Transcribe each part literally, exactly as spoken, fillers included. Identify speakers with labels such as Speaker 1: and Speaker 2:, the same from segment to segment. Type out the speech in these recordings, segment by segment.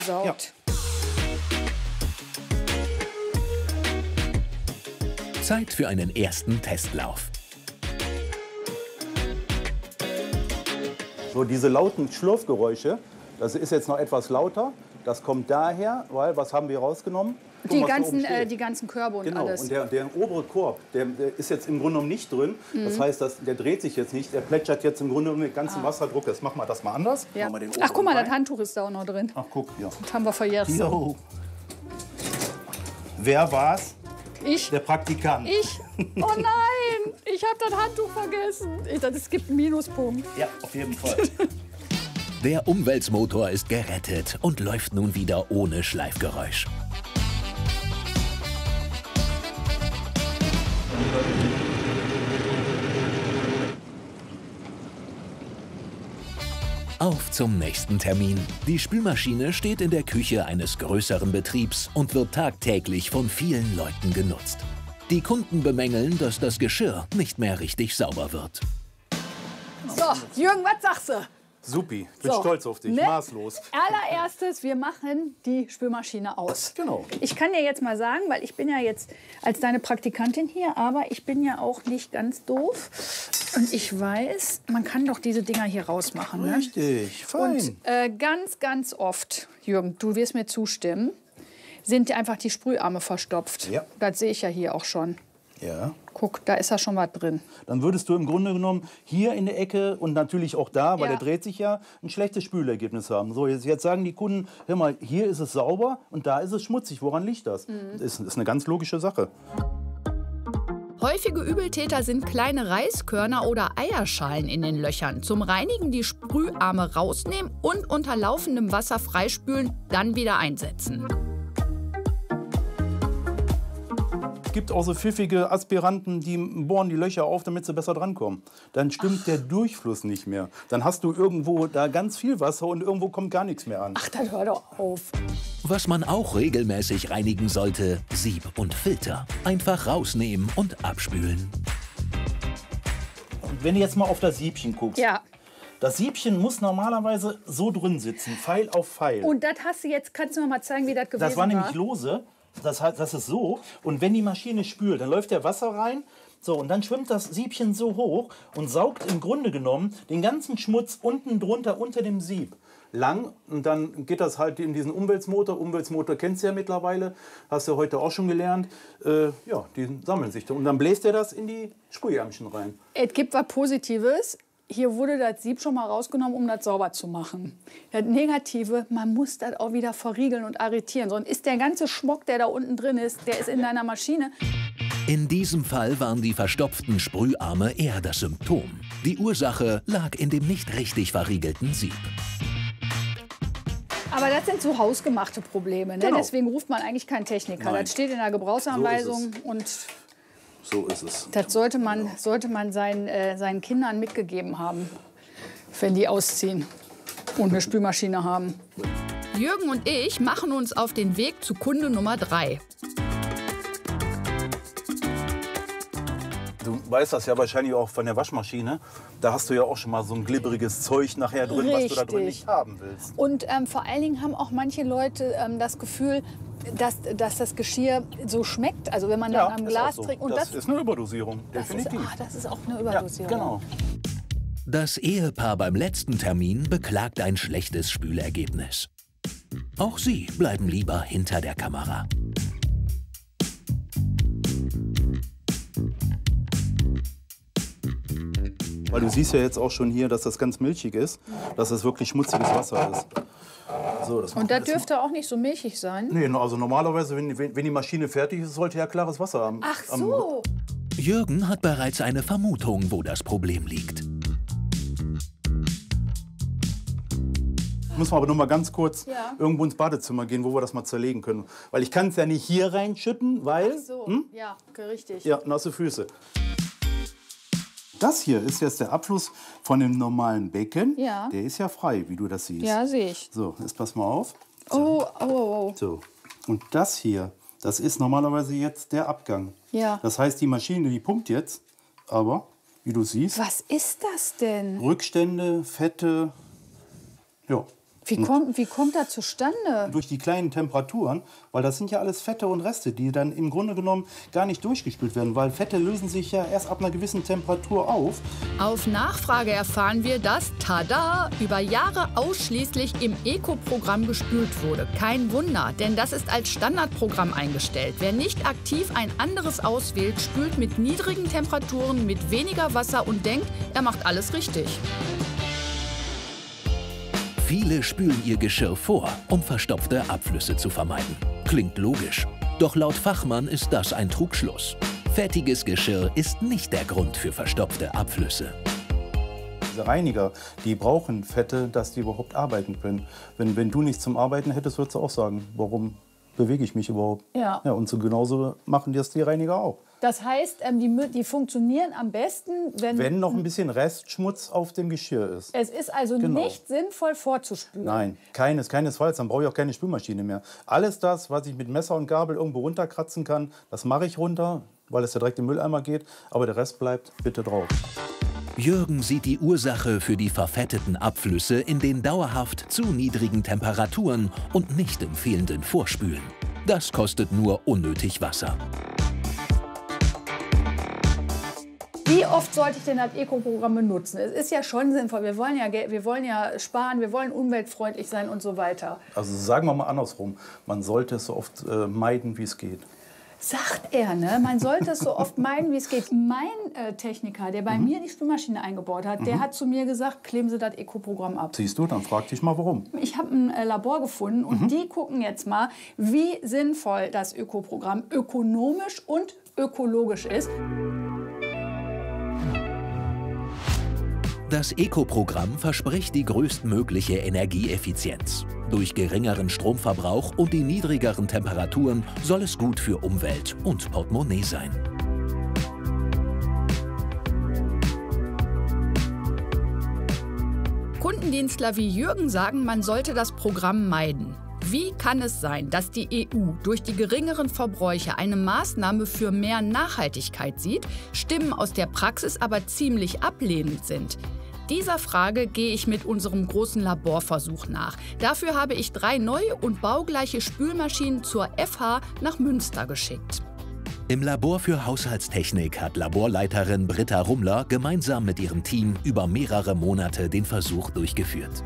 Speaker 1: saugt.
Speaker 2: Ja.
Speaker 3: Zeit für einen ersten Testlauf.
Speaker 2: So, diese lauten Schlurfgeräusche, das ist jetzt noch etwas lauter. Das kommt daher, weil, was haben wir rausgenommen? Guck
Speaker 1: Die
Speaker 2: mal, was da
Speaker 1: ganzen,
Speaker 2: oben steht.
Speaker 1: äh, die ganzen Körbe und
Speaker 2: Genau,
Speaker 1: alles.
Speaker 2: und der, der obere Korb, der, der ist jetzt im Grunde genommen nicht drin.
Speaker 1: Mhm.
Speaker 2: Das heißt, das, der dreht sich jetzt nicht, der plätschert jetzt im Grunde genommen mit ganzem
Speaker 1: Ah.
Speaker 2: Wasserdruck. Jetzt machen wir das mal anders.
Speaker 1: Ja.
Speaker 2: Machen wir den
Speaker 1: Ach, guck mal,
Speaker 2: oberen
Speaker 1: das Handtuch ist da auch noch drin.
Speaker 2: rein. Ach, guck, ja.
Speaker 1: Das haben wir verjährt.
Speaker 2: Jo. Wer war's?
Speaker 1: Ich.
Speaker 2: Der Praktikant.
Speaker 1: Ich? Oh nein, ich habe das Handtuch vergessen. Ich, das, es gibt einen Minuspunkt.
Speaker 2: Ja, auf jeden Fall.
Speaker 3: Der Umweltmotor ist gerettet und läuft nun wieder ohne Schleifgeräusch. Auf zum nächsten Termin. Die Spülmaschine steht in der Küche eines größeren Betriebs und wird tagtäglich von vielen Leuten genutzt. Die Kunden bemängeln, dass das Geschirr nicht mehr richtig sauber wird.
Speaker 1: So, Jürgen, was sagst du?
Speaker 2: Supi, ich bin
Speaker 1: So,
Speaker 2: stolz auf dich,
Speaker 1: ne?
Speaker 2: maßlos.
Speaker 1: Allererstes, wir machen die Spülmaschine aus.
Speaker 2: Genau.
Speaker 1: Ich kann dir jetzt mal sagen, weil ich bin ja jetzt als deine Praktikantin hier, aber ich bin ja auch nicht ganz doof. Und ich weiß, man kann doch diese Dinger hier rausmachen. Ne?
Speaker 2: Richtig, fein.
Speaker 1: Und äh, ganz, ganz oft, Jürgen, du wirst mir zustimmen, sind einfach die Sprüharme verstopft.
Speaker 2: Ja.
Speaker 1: Das sehe ich ja hier auch schon.
Speaker 2: Ja.
Speaker 1: Guck, da ist ja schon was drin.
Speaker 2: Dann würdest du im Grunde genommen hier in der Ecke und natürlich auch da, weil
Speaker 1: Ja.
Speaker 2: der dreht sich ja, ein schlechtes Spülergebnis haben. So, jetzt, jetzt sagen die Kunden, hör mal, hier ist es sauber und da ist es schmutzig. Woran liegt das?
Speaker 1: Mhm.
Speaker 2: Das ist, ist eine ganz logische Sache.
Speaker 4: Häufige Übeltäter sind kleine Reiskörner oder Eierschalen in den Löchern. Zum Reinigen die Sprüharme rausnehmen und unter laufendem Wasser freispülen, dann wieder einsetzen.
Speaker 2: Es gibt auch so pfiffige Aspiranten, die bohren die Löcher auf, damit sie besser drankommen. Dann stimmt Ach. der Durchfluss nicht mehr. Dann hast du irgendwo da ganz viel Wasser und irgendwo kommt gar nichts mehr an.
Speaker 1: Ach, dann hör doch auf.
Speaker 3: Was man auch regelmäßig reinigen sollte, Sieb und Filter. Einfach rausnehmen und abspülen.
Speaker 2: Und wenn du jetzt mal auf das Siebchen guckst.
Speaker 1: Ja.
Speaker 2: Das Siebchen muss normalerweise so drin sitzen, Pfeil auf Pfeil.
Speaker 1: Und das hast du jetzt, kannst du noch mal zeigen, wie das gewesen war?
Speaker 2: Das war nämlich lose. Das, heißt, das ist so. Und wenn die Maschine spült, dann läuft der Wasser rein. So, und dann schwimmt das Siebchen so hoch und saugt im Grunde genommen den ganzen Schmutz unten drunter unter dem Sieb lang. Und dann geht das halt in diesen Umweltmotor. Umweltmotor kennst du ja mittlerweile. Hast du heute auch schon gelernt. Äh, ja, die sammeln sich da. Und dann bläst er das in die Sprühärmchen rein.
Speaker 1: Es gibt was Positives. Hier wurde das Sieb schon mal rausgenommen, um das sauber zu machen. Das Negative, man muss das auch wieder verriegeln und arretieren. Sonst ist der ganze Schmock, der da unten drin ist, der ist in deiner Maschine.
Speaker 3: In diesem Fall waren die verstopften Sprüharme eher das Symptom. Die Ursache lag in dem nicht richtig verriegelten Sieb.
Speaker 1: Aber das sind so hausgemachte Probleme. Ne?
Speaker 2: Genau.
Speaker 1: Deswegen ruft man eigentlich keinen Techniker.
Speaker 2: Nein.
Speaker 1: Das steht in der Gebrauchsanweisung.
Speaker 2: So
Speaker 1: und
Speaker 2: So ist es.
Speaker 1: das sollte man, sollte man seinen, äh, seinen Kindern mitgegeben haben, wenn die ausziehen und eine Spülmaschine haben.
Speaker 4: Jürgen und ich machen uns auf den Weg zu Kunde Nummer drei.
Speaker 2: Du weißt das ja wahrscheinlich auch von der Waschmaschine. Da hast du ja auch schon mal so ein glibberiges Zeug nachher drin, was du da drin
Speaker 1: Richtig.
Speaker 2: nicht haben willst.
Speaker 1: Und ähm, vor allen Dingen haben auch manche Leute ähm, das Gefühl, dass, dass das Geschirr so schmeckt. Also wenn man dann am
Speaker 2: ist
Speaker 1: Glas
Speaker 2: auch so.
Speaker 1: trinkt. Und
Speaker 2: das,
Speaker 1: das,
Speaker 2: ist eine Überdosierung,
Speaker 1: das, ist,
Speaker 2: definitiv.
Speaker 1: ah, das ist auch eine
Speaker 2: ja,
Speaker 1: Überdosierung.
Speaker 2: genau.
Speaker 3: Das Ehepaar beim letzten Termin beklagt ein schlechtes Spülergebnis. Auch sie bleiben lieber hinter der Kamera.
Speaker 2: Weil du siehst ja jetzt auch schon hier, dass das ganz milchig ist, dass das wirklich schmutziges Wasser ist. So, das
Speaker 1: Und das dürfte auch nicht so milchig sein.
Speaker 2: Nee, also normalerweise, wenn, wenn, wenn die Maschine fertig ist, sollte ja klares Wasser am...
Speaker 1: Ach
Speaker 2: am
Speaker 1: so.
Speaker 3: Jürgen hat bereits eine Vermutung, wo das Problem liegt.
Speaker 2: Müssen wir aber noch mal ganz kurz
Speaker 1: Ja.
Speaker 2: irgendwo ins Badezimmer gehen, wo wir das mal zerlegen können. Weil ich kann es ja nicht hier reinschütten, weil...
Speaker 1: Ach so,
Speaker 2: Hm?
Speaker 1: ja, richtig.
Speaker 2: Ja, nasse Füße. Das hier ist jetzt der Abfluss von dem normalen Becken.
Speaker 1: Ja.
Speaker 2: Der ist ja frei, wie du das siehst.
Speaker 1: Ja, sehe ich.
Speaker 2: So, jetzt pass mal auf.
Speaker 1: Oh, oh, oh.
Speaker 2: So. Und das hier, das ist normalerweise jetzt der Abgang.
Speaker 1: Ja.
Speaker 2: Das heißt, die Maschine, die pumpt jetzt, aber, wie du siehst,
Speaker 1: Was ist das denn?
Speaker 2: Rückstände, Fette, ja.
Speaker 1: Wie kommt, wie kommt das zustande?
Speaker 2: Durch die kleinen Temperaturen, weil das sind ja alles Fette und Reste, die dann im Grunde genommen gar nicht durchgespült werden, weil Fette lösen sich ja erst ab einer gewissen Temperatur auf.
Speaker 4: Auf Nachfrage erfahren wir, dass, tada, über Jahre ausschließlich im Eco-Programm gespült wurde. Kein Wunder, denn das ist als Standardprogramm eingestellt. Wer nicht aktiv ein anderes auswählt, spült mit niedrigen Temperaturen, mit weniger Wasser und denkt, er macht alles richtig.
Speaker 3: Viele spülen ihr Geschirr vor, um verstopfte Abflüsse zu vermeiden. Klingt logisch. Doch laut Fachmann ist das ein Trugschluss. Fettiges Geschirr ist nicht der Grund für verstopfte Abflüsse.
Speaker 2: Diese Reiniger, die brauchen Fette, dass die überhaupt arbeiten können. Wenn, wenn du nichts zum Arbeiten hättest, würdest du auch sagen, warum bewege ich mich überhaupt?
Speaker 1: Ja.
Speaker 2: Ja, und so genauso machen das die Reiniger auch.
Speaker 1: Das heißt, ähm, die, die funktionieren am besten, wenn...
Speaker 2: Wenn noch ein bisschen Restschmutz auf dem Geschirr ist.
Speaker 1: Es ist also
Speaker 2: Genau.
Speaker 1: nicht sinnvoll vorzuspülen.
Speaker 2: Nein, keines, keinesfalls. Dann brauche ich auch keine Spülmaschine mehr. Alles das, was ich mit Messer und Gabel irgendwo runterkratzen kann, das mache ich runter, weil es ja direkt im Mülleimer geht. Aber der Rest bleibt bitte drauf.
Speaker 3: Jürgen sieht die Ursache für die verfetteten Abflüsse in den dauerhaft zu niedrigen Temperaturen und nicht im fehlenden Vorspülen. Das kostet nur unnötig Wasser.
Speaker 1: Wie oft sollte ich denn das Eco-Programm benutzen? Es ist ja schon sinnvoll. Wir wollen ja, Geld- wir wollen ja sparen, wir wollen umweltfreundlich sein und so weiter.
Speaker 2: Also sagen wir mal andersrum. Man sollte es so oft äh, meiden, wie es geht.
Speaker 1: Sagt er, ne? Man sollte es so oft meiden, wie es geht. Mein äh, Techniker, der bei mhm. mir die Spülmaschine eingebaut hat, mhm. der hat zu mir gesagt, kleben Sie das Eco-Programm ab.
Speaker 2: Siehst du, dann frag dich mal, warum.
Speaker 1: Ich habe ein äh, Labor gefunden und mhm. die gucken jetzt mal, wie sinnvoll das Öko-Programm ökonomisch und ökologisch ist.
Speaker 3: Das Eco-Programm verspricht die größtmögliche Energieeffizienz. Durch geringeren Stromverbrauch und die niedrigeren Temperaturen soll es gut für Umwelt und Portemonnaie sein.
Speaker 4: Kundendienstler wie Jürgen sagen, man sollte das Programm meiden. Wie kann es sein, dass die E U durch die geringeren Verbräuche eine Maßnahme für mehr Nachhaltigkeit sieht, Stimmen aus der Praxis aber ziemlich ablehnend sind? Dieser Frage gehe ich mit unserem großen Laborversuch nach. Dafür habe ich drei neue und baugleiche Spülmaschinen zur F H nach Münster geschickt.
Speaker 3: Im Labor für Haushaltstechnik hat Laborleiterin Britta Rummler gemeinsam mit ihrem Team über mehrere Monate den Versuch durchgeführt.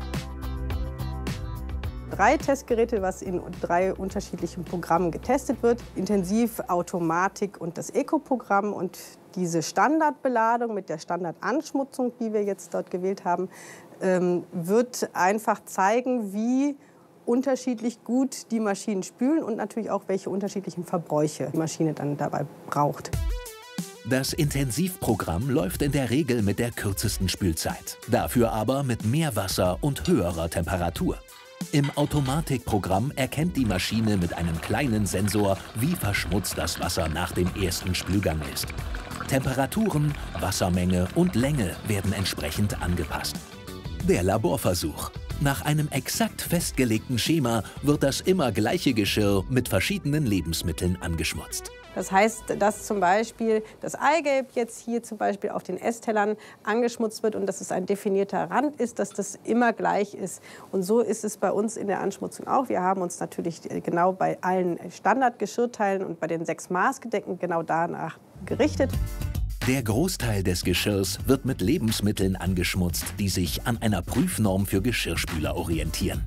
Speaker 5: Drei Testgeräte, was in drei unterschiedlichen Programmen getestet wird. Intensiv, Automatik und das Eco-Programm. Und diese Standardbeladung mit der Standardanschmutzung, die wir jetzt dort gewählt haben, ähm, wird einfach zeigen, wie unterschiedlich gut die Maschinen spülen und natürlich auch, welche unterschiedlichen Verbräuche die Maschine dann dabei braucht.
Speaker 3: Das Intensivprogramm läuft in der Regel mit der kürzesten Spülzeit, dafür aber mit mehr Wasser und höherer Temperatur. Im Automatikprogramm erkennt die Maschine mit einem kleinen Sensor, wie verschmutzt das Wasser nach dem ersten Spülgang ist. Temperaturen, Wassermenge und Länge werden entsprechend angepasst. Der Laborversuch. Nach einem exakt festgelegten Schema wird das immer gleiche Geschirr mit verschiedenen Lebensmitteln angeschmutzt.
Speaker 5: Das heißt, dass zum Beispiel das Eigelb jetzt hier zum Beispiel auf den Esstellern angeschmutzt wird und dass es ein definierter Rand ist, dass das immer gleich ist. Und so ist es bei uns in der Anschmutzung auch. Wir haben uns natürlich genau bei allen Standardgeschirrteilen und bei den sechs Maßgedecken genau danach gerichtet.
Speaker 3: Der Großteil des Geschirrs wird mit Lebensmitteln angeschmutzt, die sich an einer Prüfnorm für Geschirrspüler orientieren.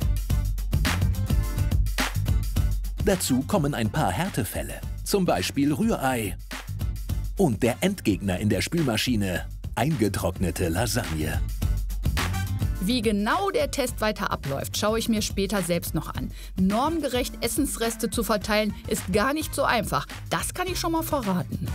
Speaker 3: Dazu kommen ein paar Härtefälle, zum Beispiel Rührei. Und der Endgegner in der Spülmaschine, eingetrocknete Lasagne.
Speaker 4: Wie genau der Test weiter abläuft, schaue ich mir später selbst noch an. Normgerecht Essensreste zu verteilen, ist gar nicht so einfach. Das kann ich schon mal verraten.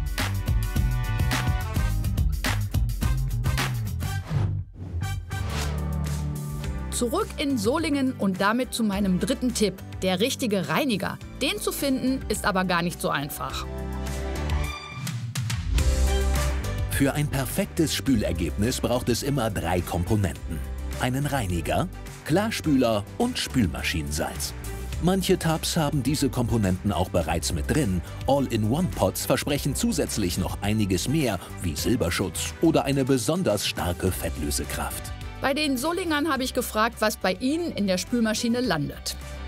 Speaker 4: Zurück in Solingen und damit zu meinem dritten Tipp, der richtige Reiniger. Den zu finden, ist aber gar nicht so einfach.
Speaker 3: Für ein perfektes Spülergebnis braucht es immer drei Komponenten. Einen Reiniger, Klarspüler und Spülmaschinensalz. Manche Tabs haben diese Komponenten auch bereits mit drin. All-in-One-Pots versprechen zusätzlich noch einiges mehr, wie Silberschutz oder eine besonders starke Fettlösekraft.
Speaker 4: Bei den Sollingern habe ich gefragt, was bei ihnen in der Spülmaschine landet.